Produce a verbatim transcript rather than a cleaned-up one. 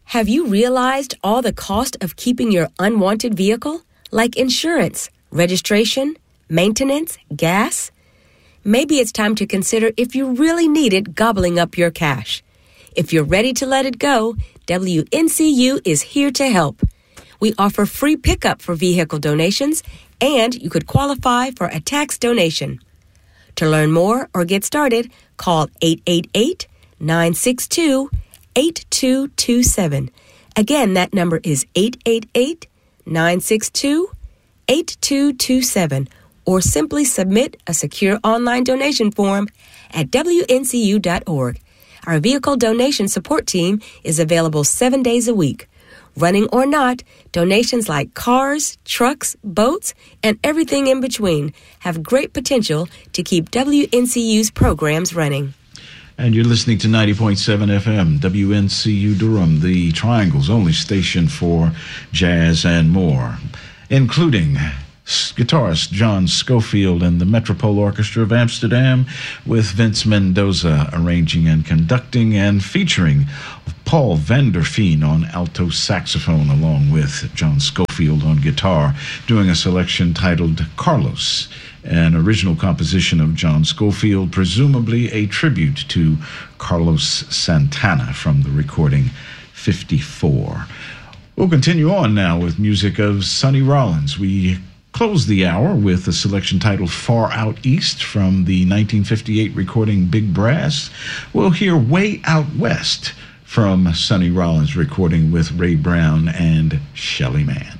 Have you realized all the cost of keeping your unwanted vehicle, like insurance, registration, maintenance, gas? Maybe it's time to consider if you really need it gobbling up your cash. If you're ready to let it go, W N C U is here to help. We offer free pickup for vehicle donations, and you could qualify for a tax donation. To learn more or get started, call eight eight eight, nine six two, eight two two seven. Again, that number is eight eight eight, nine six two, eight two two seven, or simply submit a secure online donation form at W N C U dot org. Our vehicle donation support team is available seven days a week. Running or not, donations like cars, trucks, boats, and everything in between have great potential to keep W N C U's programs running. And you're listening to ninety point seven F M, W N C U Durham, the Triangle's only station for jazz and more, including guitarist John Scofield and the Metropole Orchestra of Amsterdam, with Vince Mendoza arranging and conducting, and featuring Paul van der Veen on alto saxophone, along with John Scofield on guitar, doing a selection titled Carlos, an original composition of John Scofield, presumably a tribute to Carlos Santana from the recording fifty-four. We'll continue on now with music of Sonny Rollins. We close the hour with a selection titled Far Out East from the nineteen fifty-eight recording Big Brass. We'll hear Way Out West from Sonny Rollins' recording with Ray Brown and Shelly Manne.